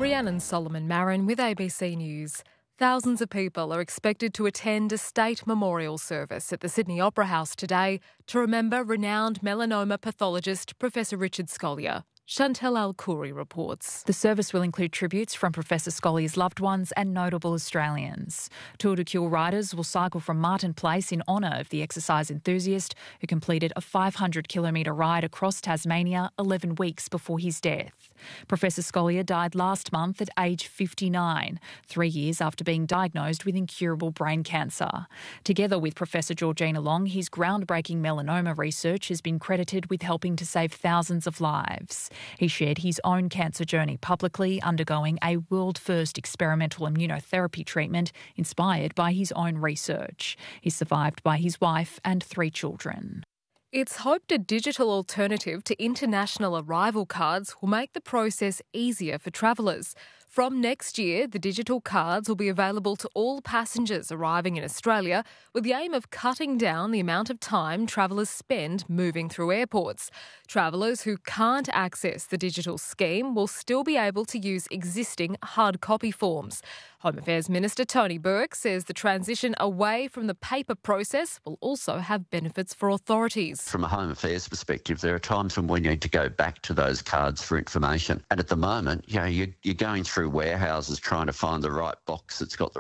Rhiannon Solomon Marin with ABC News. Thousands of people are expected to attend a state memorial service at the Sydney Opera House today to remember renowned melanoma pathologist Professor Richard Scolyer. Chantel Al-Khoury reports. The service will include tributes from Professor Scolyer's loved ones and notable Australians. Tour de Cure riders will cycle from Martin Place in honour of the exercise enthusiast who completed a 500-kilometre ride across Tasmania 11 weeks before his death. Professor Scolyer died last month at age 59, 3 years after being diagnosed with incurable brain cancer. Together with Professor Georgina Long, his groundbreaking melanoma research has been credited with helping to save thousands of lives. He shared his own cancer journey publicly, undergoing a world-first experimental immunotherapy treatment inspired by his own research. He's survived by his wife and 3 children. It's hoped a digital alternative to international arrival cards will make the process easier for travellers. From next year, the digital cards will be available to all passengers arriving in Australia with the aim of cutting down the amount of time travellers spend moving through airports. Travellers who can't access the digital scheme will still be able to use existing hard copy forms. Home Affairs Minister Tony Burke says the transition away from the paper process will also have benefits for authorities. From a Home Affairs perspective, there are times when we need to go back to those cards for information. And at the moment, you're going through warehouses trying to find the right box that's got the